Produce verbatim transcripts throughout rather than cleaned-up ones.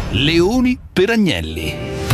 Leoni per Agnelli.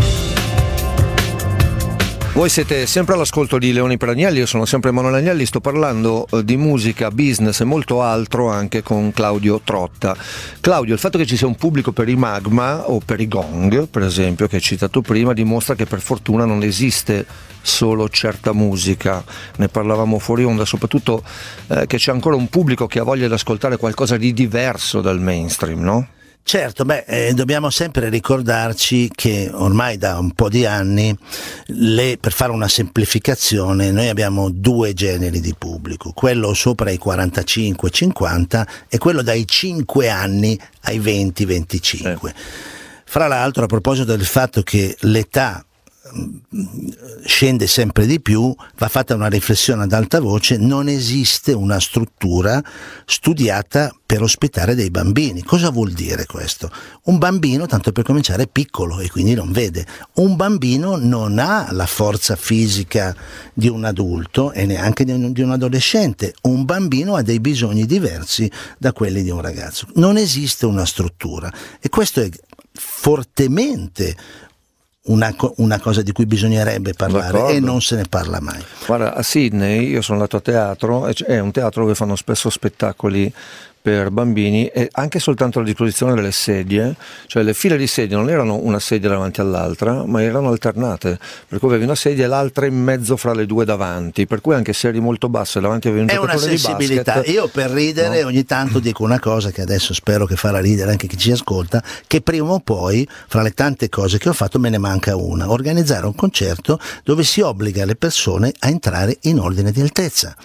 Voi siete sempre all'ascolto di Leoni per Agnelli, io sono sempre Emanuele Agnelli, sto parlando di musica, business e molto altro anche con Claudio Trotta. Claudio, il fatto che ci sia un pubblico per i Magma o per i Gong, per esempio, che hai citato prima, dimostra che per fortuna non esiste solo certa musica. Ne parlavamo fuori onda, soprattutto eh, che c'è ancora un pubblico che ha voglia di ascoltare qualcosa di diverso dal mainstream, no? Certo, beh, eh, dobbiamo sempre ricordarci che ormai da un po' di anni, le, per fare una semplificazione, noi abbiamo due generi di pubblico, quello sopra i quarantacinque cinquanta e quello dai cinque anni ai venti venticinque. Eh. Fra l'altro, a proposito del fatto che l'età scende sempre di più, va fatta una riflessione ad alta voce: non esiste una struttura studiata per ospitare dei bambini. Cosa vuol dire questo? Un bambino, tanto per cominciare, è piccolo e quindi non vede. Un bambino non ha la forza fisica di un adulto e neanche di un, di un adolescente. Un bambino ha dei bisogni diversi da quelli di un ragazzo. Non esiste una struttura e questo è fortemente Una, una cosa di cui bisognerebbe parlare. D'accordo. E non se ne parla mai. Guarda, a Sydney io sono andato a teatro, è un teatro dove fanno spesso spettacoli per bambini e anche soltanto la disposizione delle sedie, cioè le file di sedie non erano una sedia davanti all'altra, ma erano alternate, per cui avevi una sedia e l'altra in mezzo fra le due davanti, per cui anche se eri molto basso e davanti avevi un giocatore di basket. È una sensibilità. Io per ridere, no? Ogni tanto dico una cosa che adesso spero che farà ridere anche chi ci ascolta, che prima o poi, fra le tante cose che ho fatto, me ne manca una: organizzare un concerto dove si obbliga le persone a entrare in ordine di altezza.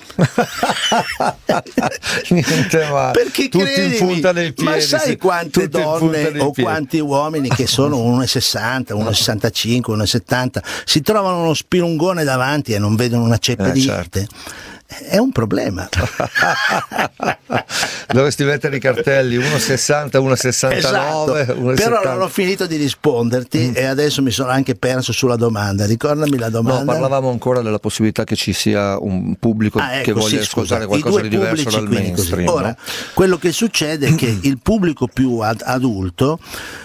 Niente ma perché tutti in punta dei piedi, ma sai quante donne o piedi. Quanti uomini che sono uno e sessanta, uno e sessantacinque, uno e settanta si trovano uno spilungone davanti e non vedono una ceppa eh, di certo. niente? È un problema. Dovresti mettere i cartelli uno e sessanta, uno e sessantanove, esatto. uno e Però settanta. non ho finito di risponderti mm. e adesso mi sono anche perso sulla domanda. Ricordami la domanda. No, parlavamo ancora della possibilità che ci sia un pubblico ah, ecco, che voglia sì, ascoltare scusa, qualcosa di diverso dal mainstream. Ora, no? quello che succede è che il pubblico più ad- adulto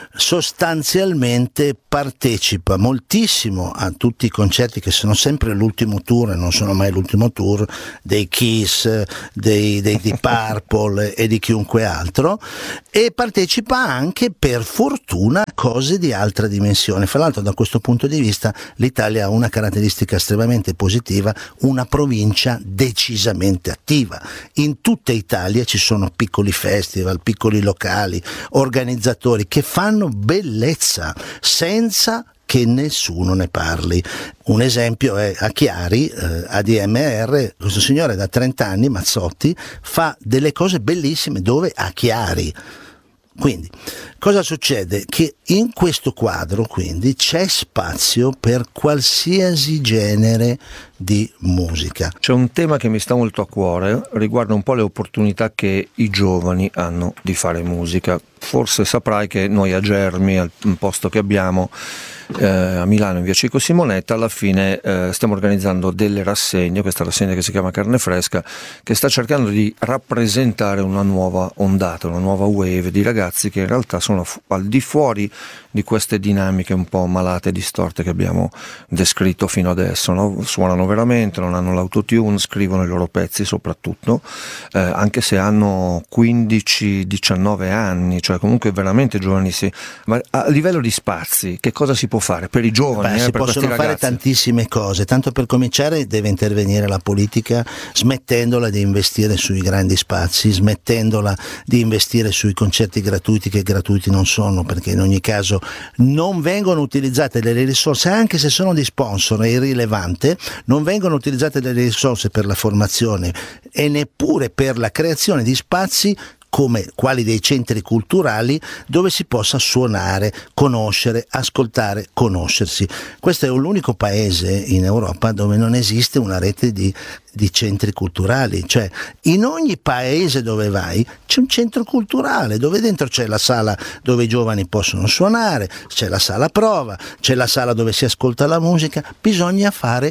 sostanzialmente partecipa moltissimo a tutti i concerti, che sono sempre l'ultimo tour e non sono mai l'ultimo tour dei Kiss, dei, dei, dei Purple e di chiunque altro, e partecipa anche, per fortuna, a cose di altra dimensione. Fra l'altro, da questo punto di vista l'Italia ha una caratteristica estremamente positiva: una provincia decisamente attiva. In tutta Italia ci sono piccoli festival, piccoli locali, organizzatori che fanno bellezza senza che nessuno ne parli. Un esempio è a Chiari, eh, A D M R, questo signore da trenta anni, Mazzotti, fa delle cose bellissime dove a Chiari. Quindi cosa succede? Che in questo quadro quindi c'è spazio per qualsiasi genere di musica. C'è un tema che mi sta molto a cuore, riguarda un po' le opportunità che i giovani hanno di fare musica. Forse saprai che noi a Germi, al posto che abbiamo eh, a Milano in via Cico Simonetta, alla fine eh, stiamo organizzando delle rassegne, questa rassegna che si chiama Carne Fresca, che sta cercando di rappresentare una nuova ondata, una nuova wave di ragazzi che in realtà sono fu- al di fuori di queste dinamiche un po' malate e distorte che abbiamo descritto fino adesso, no? Suonano veramente, non hanno l'autotune, scrivono i loro pezzi soprattutto, eh, anche se hanno quindici diciannove anni, cioè comunque veramente giovanissimi. Ma a livello di spazi, che cosa si può fare per i giovani? Beh, eh, si per possono fare ragazzi? tantissime cose. Tanto per cominciare deve intervenire la politica, smettendola di investire sui grandi spazi, smettendola di investire sui concerti gratuiti, che gratuiti non sono, perché in ogni caso non vengono utilizzate delle risorse, anche se sono di sponsor, è irrilevante, non vengono utilizzate delle risorse per la formazione e neppure per la creazione di spazi come quali dei centri culturali dove si possa suonare, conoscere, ascoltare, conoscersi. Questo è l'unico paese in Europa dove non esiste una rete di, di centri culturali, cioè in ogni paese dove vai c'è un centro culturale dove dentro c'è la sala dove i giovani possono suonare, c'è la sala prova, c'è la sala dove si ascolta la musica. Bisogna fare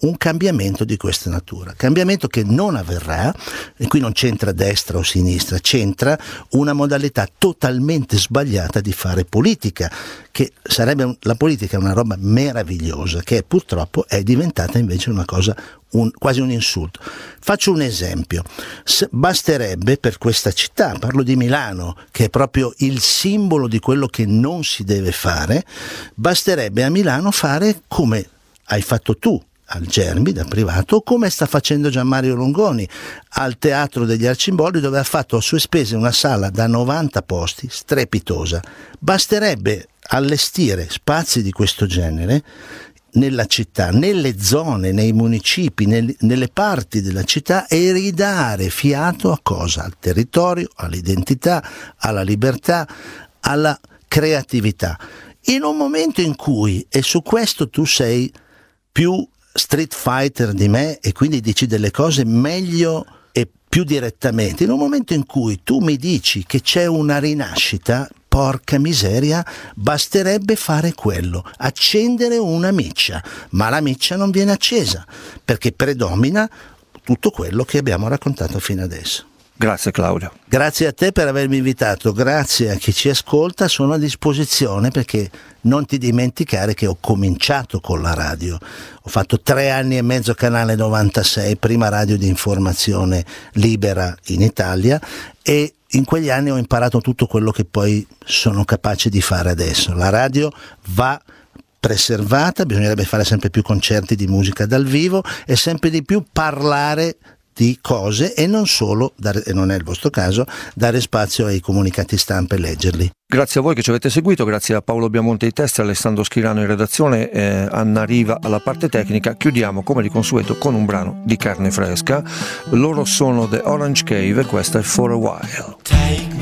un cambiamento di questa natura, cambiamento che non avverrà, e qui non c'entra destra o sinistra, c'entra una modalità totalmente sbagliata di fare politica, che sarebbe un, la politica è una roba meravigliosa, che purtroppo è diventata invece una cosa, un, quasi un insulto. Faccio un esempio: S- basterebbe per questa città, parlo di Milano, che è proprio il simbolo di quello che non si deve fare, basterebbe a Milano fare come hai fatto tu al Germi da privato, come sta facendo Gianmario Longoni al Teatro degli Arcimboldi, dove ha fatto a sue spese una sala da novanta posti strepitosa. Basterebbe allestire spazi di questo genere nella città, nelle zone, nei municipi, nel, nelle parti della città, e ridare fiato a cosa? Al territorio, all'identità, alla libertà, alla creatività. In un momento in cui, e su questo tu sei più street fighter di me e quindi dici delle cose meglio e più direttamente, in un momento in cui tu mi dici che c'è una rinascita, porca miseria, basterebbe fare quello, accendere una miccia, ma la miccia non viene accesa perché predomina tutto quello che abbiamo raccontato fino adesso. Grazie Claudio. Grazie a te per avermi invitato, grazie a chi ci ascolta, sono a disposizione, perché non ti dimenticare che ho cominciato con la radio, ho fatto tre anni e mezzo Canale novantasei, prima radio di informazione libera in Italia, e in quegli anni ho imparato tutto quello che poi sono capace di fare adesso. La radio va preservata, bisognerebbe fare sempre più concerti di musica dal vivo e sempre di più parlare di cose e non solo, dare, e non è il vostro caso, dare spazio ai comunicati stampa e leggerli. Grazie a voi che ci avete seguito, grazie a Paolo Biamonte di Testa, Alessandro Schirano in redazione, eh, Anna Riva alla parte tecnica. Chiudiamo come di consueto con un brano di carne fresca. Loro sono The Orange Cave e questa è For a While.